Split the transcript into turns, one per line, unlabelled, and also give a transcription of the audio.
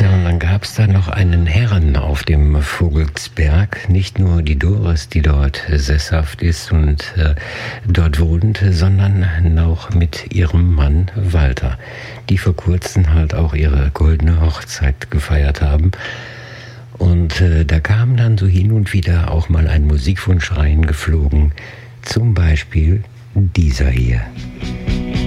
Ja, und dann gab es da noch einen Herren auf dem Vogelsberg. Nicht nur die Doris, die dort sesshaft ist und dort wohnt, sondern auch mit ihrem Mann Walter, die vor kurzem halt auch ihre goldene Hochzeit gefeiert haben. Und da kam dann so hin und wieder auch mal ein Musikwunsch reingeflogen. Zum Beispiel dieser hier.